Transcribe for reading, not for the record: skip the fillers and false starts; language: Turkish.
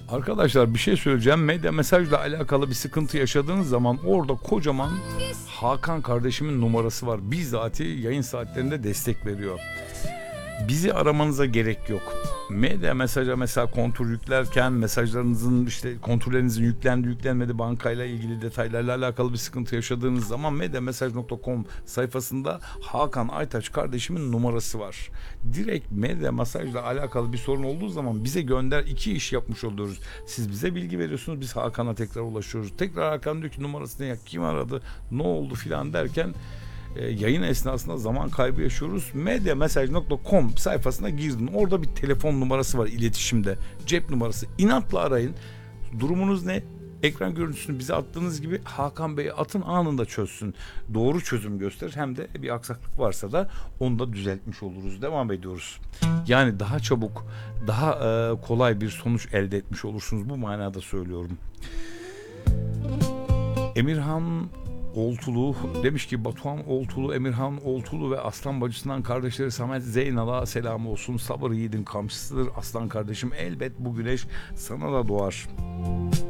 Arkadaşlar bir şey söyleyeceğim. Medya mesajla alakalı bir sıkıntı yaşadığınız zaman orada kocaman Hakan kardeşimin numarası var. Bizzati yayın saatlerinde destek veriyor. Bizi aramanıza gerek yok. Medya mesaja mesela kontrol yüklerken mesajlarınızın işte kontrollerinizin yüklendi yüklenmedi bankayla ilgili detaylarla alakalı bir sıkıntı yaşadığınız zaman medyamesaj.com sayfasında Hakan Aytaç kardeşimin numarası var. Direkt medya mesajla alakalı bir sorun olduğu zaman bize gönder, iki iş yapmış oluyoruz. Siz bize bilgi veriyorsunuz, biz Hakan'a tekrar ulaşıyoruz. Tekrar Hakan diyor ki numarası ne ya, kim aradı, ne oldu filan derken yayın esnasında zaman kaybı yaşıyoruz. Medyamesaj.com sayfasına girdin. Orada bir telefon numarası var iletişimde. Cep numarası. İnatla arayın. Durumunuz ne? Ekran görüntüsünü bize attığınız gibi Hakan Bey'e atın, anında çözsün. Doğru çözüm gösterir. Hem de bir aksaklık varsa da onu da düzeltmiş oluruz. Devam ediyoruz. Yani daha çabuk, daha kolay bir sonuç elde etmiş olursunuz. Bu manada söylüyorum. Emirhan Oltulu demiş ki Batuhan Oltulu, Emirhan Oltulu ve aslan bacısından kardeşleri Samet Zeynal'a selam olsun. Sabır yiğidin kamçısıdır aslan kardeşim. Elbet bu güneş sana da doğar.